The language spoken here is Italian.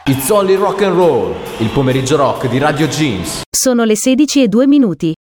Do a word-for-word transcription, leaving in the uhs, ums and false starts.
It's only rock and roll, il pomeriggio rock di Radio Jeans. Sono le sedici e due minuti.